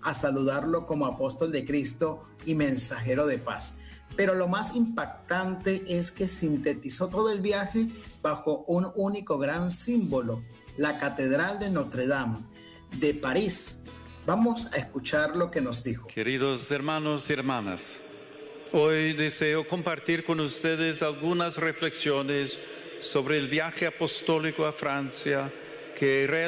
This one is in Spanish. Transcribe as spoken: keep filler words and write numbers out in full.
a saludarlo como apóstol de Cristo y mensajero de paz. Pero lo más impactante es que sintetizó todo el viaje bajo un único gran símbolo, la Catedral de Notre Dame de París. Vamos a escuchar lo que nos dijo. Queridos hermanos y hermanas, hoy deseo compartir con ustedes algunas reflexiones sobre el viaje apostólico a Francia que realmente